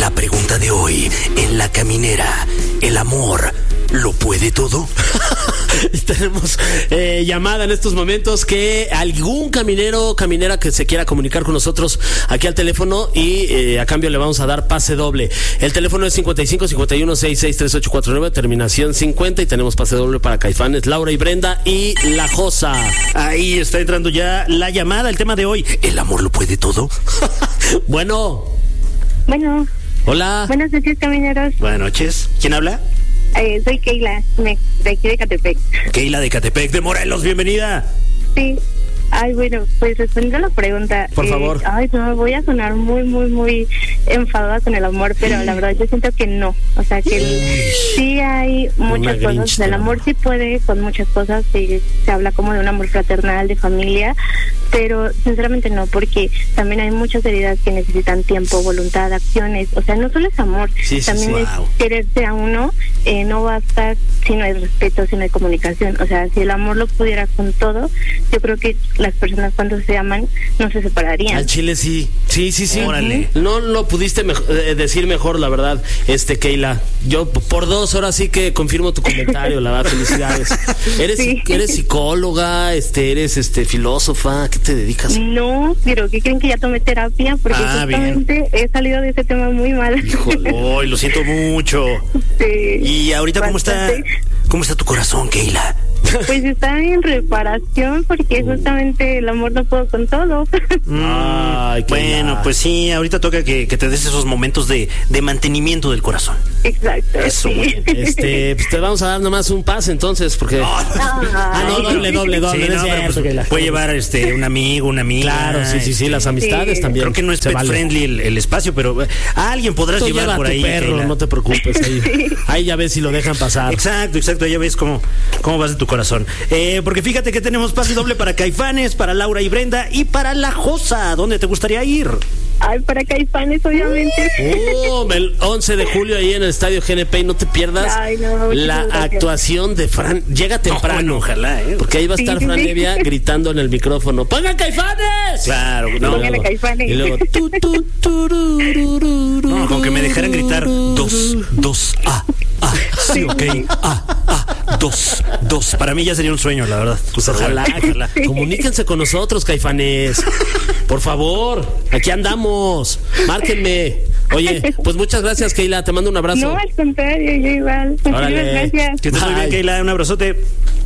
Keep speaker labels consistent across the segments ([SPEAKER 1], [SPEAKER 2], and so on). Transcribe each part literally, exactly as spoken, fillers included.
[SPEAKER 1] La pregunta de hoy en La Caminera: ¿el amor lo puede todo?
[SPEAKER 2] Tenemos eh, llamada en estos momentos, que algún caminero, caminera que se quiera comunicar con nosotros aquí al teléfono, y eh, a cambio le vamos a dar pase doble. El teléfono es cincuenta y cinco, cincuenta y uno, sesenta y seis, treinta y ocho cuarenta y nueve, terminación cincuenta, y tenemos pase doble para Caifanes, Laura y Brenda y La Josa.
[SPEAKER 3] Ahí está entrando ya la llamada, el tema de hoy: ¿el amor lo puede todo?
[SPEAKER 2] Bueno.
[SPEAKER 4] Bueno.
[SPEAKER 2] Hola.
[SPEAKER 4] Buenas noches, camineros.
[SPEAKER 3] Buenas noches. ¿Quién habla?
[SPEAKER 4] Eh, soy Keila, me- de aquí de Catepec.
[SPEAKER 3] Keila de Catepec, de Morelos, bienvenida.
[SPEAKER 4] Sí. Ay, bueno, pues respondiendo a la pregunta.
[SPEAKER 2] Por favor.
[SPEAKER 4] Ay, no, voy a sonar muy, muy, muy enfadada con el amor, pero la verdad yo siento que no. O sea, que el- sí hay muchas
[SPEAKER 2] Grinch
[SPEAKER 4] cosas.
[SPEAKER 2] del
[SPEAKER 4] El amor
[SPEAKER 2] amor.
[SPEAKER 4] sí puede con muchas cosas. Sí, se habla como de un amor fraternal, de familia, pero sinceramente no, porque también hay muchas heridas que necesitan tiempo, voluntad, acciones. O sea, no solo es amor,
[SPEAKER 2] Sí, sí,
[SPEAKER 4] también
[SPEAKER 2] sí.
[SPEAKER 4] es
[SPEAKER 3] Wow.
[SPEAKER 4] quererse a uno. Eh, no basta si no hay respeto, si no hay comunicación. O sea, si el amor lo pudiera con todo, yo creo que las personas cuando se aman no se separarían.
[SPEAKER 2] Al chile sí. Sí, sí, sí.
[SPEAKER 3] Órale.
[SPEAKER 2] No lo pudiste mejo- eh, decir mejor, la verdad, este Keila. Yo p- por dos horas sí que confirmo tu comentario, la verdad, felicidades. Eres
[SPEAKER 4] Sí.
[SPEAKER 2] eres psicóloga, este eres este filósofa, ¿a qué te dedicas?
[SPEAKER 4] No, pero ¿qué creen? Que ya tomé terapia porque
[SPEAKER 3] Ah,
[SPEAKER 4] justamente he salido de ese tema muy mal.
[SPEAKER 2] Híjole.
[SPEAKER 3] Ay, lo siento mucho.
[SPEAKER 4] Sí,
[SPEAKER 3] ¿Y ahorita cómo está,
[SPEAKER 4] bastante.
[SPEAKER 3] cómo está tu corazón, Keila?
[SPEAKER 4] Pues está en reparación porque justamente el amor no puedo con todo.
[SPEAKER 2] Ay, Keila.
[SPEAKER 3] Bueno, pues sí, ahorita toca que, que te des esos momentos de, de mantenimiento del corazón.
[SPEAKER 4] Exacto.
[SPEAKER 3] Eso,
[SPEAKER 4] sí.
[SPEAKER 3] muy bien.
[SPEAKER 2] Este, pues te vamos a dar nomás un pase entonces, porque Ah, no, doble, doble, doble.
[SPEAKER 3] Sí,
[SPEAKER 2] no es
[SPEAKER 3] no, pero
[SPEAKER 2] cierto,
[SPEAKER 3] pues,
[SPEAKER 2] Keila.
[SPEAKER 3] puede llevar este un amigo, una amiga.
[SPEAKER 2] Claro, sí, sí, sí,
[SPEAKER 3] este,
[SPEAKER 2] las amistades
[SPEAKER 4] Sí.
[SPEAKER 2] también.
[SPEAKER 3] Creo que no es
[SPEAKER 2] se
[SPEAKER 3] pet
[SPEAKER 2] vale.
[SPEAKER 3] friendly el, el espacio, pero eh, a alguien podrás
[SPEAKER 2] Tú
[SPEAKER 3] llevar
[SPEAKER 2] lleva a
[SPEAKER 3] por
[SPEAKER 2] tu
[SPEAKER 3] ahí.
[SPEAKER 2] perro,
[SPEAKER 3] Keila.
[SPEAKER 2] no te preocupes. Ahí, ahí ya ves si lo dejan pasar.
[SPEAKER 3] Exacto, exacto, ya ves cómo, cómo vas de tu corazón. Eh, porque fíjate que tenemos pase doble para Caifanes, para Laura y Brenda y para La Josa. ¿Dónde te gustaría ir?
[SPEAKER 4] Ay, para Caifanes, obviamente.
[SPEAKER 2] Oh, el once de julio ahí en el Estadio G N P, y no te pierdas
[SPEAKER 4] Ay, no, muchas
[SPEAKER 2] la
[SPEAKER 4] gracias.
[SPEAKER 2] actuación de Fran. Llega temprano.
[SPEAKER 3] bueno, ojalá, ¿eh?
[SPEAKER 2] Porque ahí va a
[SPEAKER 4] Sí,
[SPEAKER 2] estar
[SPEAKER 4] sí,
[SPEAKER 2] Fran
[SPEAKER 4] sí.
[SPEAKER 2] Nevia gritando en el micrófono: ¡Pongan Caifanes!
[SPEAKER 3] Claro, no.
[SPEAKER 4] Póngale Caifanes.
[SPEAKER 2] Y luego tu, tu, tururururu.
[SPEAKER 3] No, con que me dejaran gritar dos, dos, ah, ah, sí, ok, ah, ah, dos, dos. Para mí ya sería un sueño, la verdad.
[SPEAKER 2] Pues ojalá, ojalá. Comuníquense con nosotros, Caifanes. Por favor, aquí andamos. Márquenme. Oye, pues muchas gracias, Keila. Te mando un abrazo.
[SPEAKER 4] No, al contrario, yo igual. Muchísimas
[SPEAKER 2] Órale.
[SPEAKER 4] gracias.
[SPEAKER 3] Que estés muy bien,
[SPEAKER 2] Ay.
[SPEAKER 3] Keila, un abrazote.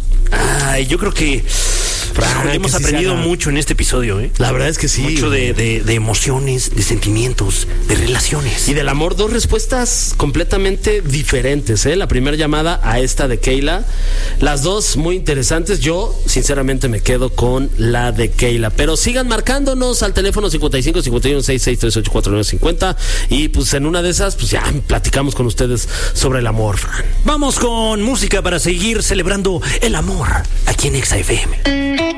[SPEAKER 3] Ay, yo creo que
[SPEAKER 2] Fran,
[SPEAKER 3] hemos
[SPEAKER 2] que sí se
[SPEAKER 3] aprendido
[SPEAKER 2] haga.
[SPEAKER 3] mucho en este episodio, ¿eh?
[SPEAKER 2] La verdad es que sí.
[SPEAKER 3] Mucho de, de, de emociones, de sentimientos, de relaciones.
[SPEAKER 2] Y del amor, dos respuestas completamente diferentes, ¿eh? La primera llamada a esta de Keila. Las dos muy interesantes. Yo, sinceramente, me quedo con la de Keila. Pero sigan marcándonos al teléfono cincuenta y cinco, cincuenta y uno, sesenta y seis, treinta y ocho cuarenta y nueve, cincuenta. Y pues en una de esas, pues ya platicamos con ustedes sobre el amor, Fran.
[SPEAKER 3] Vamos con música para seguir celebrando el amor aquí en Exa F M.